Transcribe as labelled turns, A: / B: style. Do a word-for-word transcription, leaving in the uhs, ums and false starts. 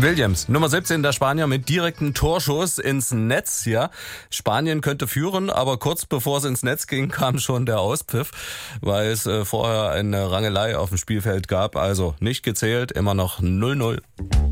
A: Williams, Nummer siebzehn, der Spanier mit direktem Torschuss ins Netz. Ja, Spanien könnte führen, aber kurz bevor es ins Netz ging, kam schon der Auspfiff, weil es äh, vorher eine Rangelei auf dem Spielfeld gab. Also nicht gezählt, immer noch null null.